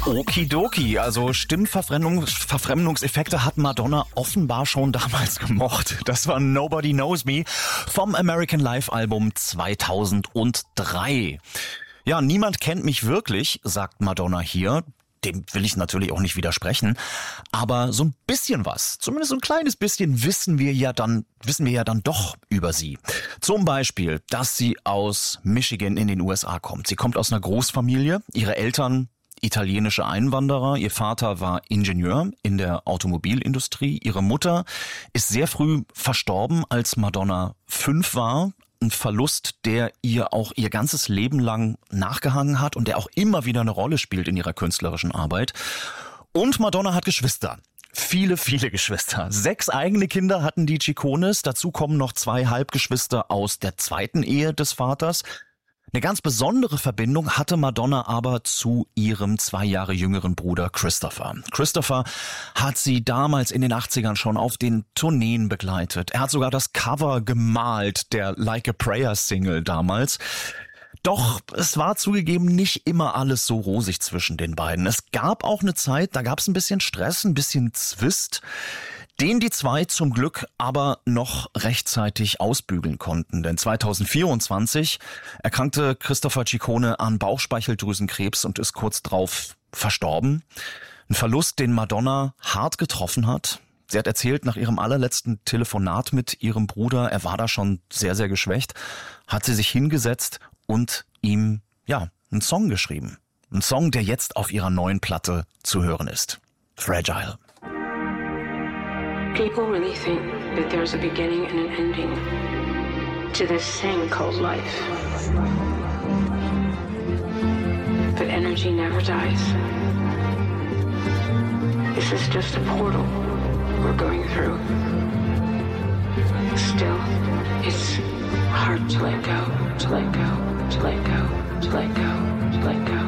Okidoki, also Stimmverfremdungseffekte hat Madonna offenbar schon damals gemocht. Das war Nobody Knows Me vom American Life Album 2003. Ja, niemand kennt mich wirklich, sagt Madonna hier. Dem will ich natürlich auch nicht widersprechen. Aber so ein bisschen was, zumindest so ein kleines bisschen, wissen wir ja dann doch über sie. Zum Beispiel, dass sie aus Michigan in den USA kommt. Sie kommt aus einer Großfamilie. Ihre Eltern italienische Einwanderer. Ihr Vater war Ingenieur in der Automobilindustrie. Ihre Mutter ist sehr früh verstorben, als Madonna 5 war. Ein Verlust, der ihr auch ihr ganzes Leben lang nachgehangen hat und der auch immer wieder eine Rolle spielt in ihrer künstlerischen Arbeit. Und Madonna hat Geschwister. Viele, viele Geschwister. 6 eigene Kinder hatten die Cicones. Dazu kommen noch 2 Halbgeschwister aus der zweiten Ehe des Vaters. Eine ganz besondere Verbindung hatte Madonna aber zu ihrem 2 Jahre jüngeren Bruder Christopher. Christopher hat sie damals in den 80ern schon auf den Tourneen begleitet. Er hat sogar das Cover gemalt, der Like a Prayer Single damals. Doch es war zugegeben nicht immer alles so rosig zwischen den beiden. Es gab auch eine Zeit, da gab es ein bisschen Stress, ein bisschen Zwist, den die 2 zum Glück aber noch rechtzeitig ausbügeln konnten. Denn 2024 erkrankte Christopher Ciccone an Bauchspeicheldrüsenkrebs und ist kurz drauf verstorben. Ein Verlust, den Madonna hart getroffen hat. Sie hat erzählt, nach ihrem allerletzten Telefonat mit ihrem Bruder, er war da schon sehr, sehr geschwächt, hat sie sich hingesetzt und ihm, einen Song geschrieben. Ein Song, der jetzt auf ihrer neuen Platte zu hören ist. Fragile. People really think that there's a beginning and an ending to this thing called life. But energy never dies. This is just a portal we're going through. Still, it's hard to let go, to let go, to let go, to let go, to let go.